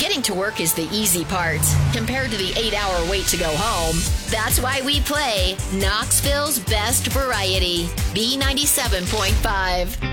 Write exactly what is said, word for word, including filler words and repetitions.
Getting to work is the easy part compared to the eight-hour wait to go home. That's why we play Knoxville's Best Variety, B ninety-seven point five.